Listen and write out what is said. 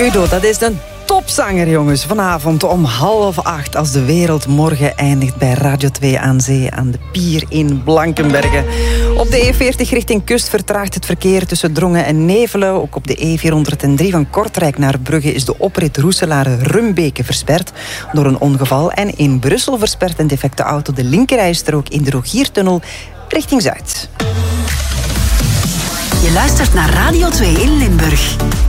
Udo, dat is een topzanger, jongens. Vanavond om 7:30, als de wereld morgen eindigt bij Radio 2 aan Zee, aan de pier in Blankenberge. Op de E40 richting kust vertraagt het verkeer tussen Drongen en Nevelen. Ook op de E403 van Kortrijk naar Brugge is de oprit Roeselare-Rumbeke versperd door een ongeval. En in Brussel verspert een defecte auto de linkerrijstrook in de Rogiertunnel richting Zuid. Je luistert naar Radio 2 in Limburg.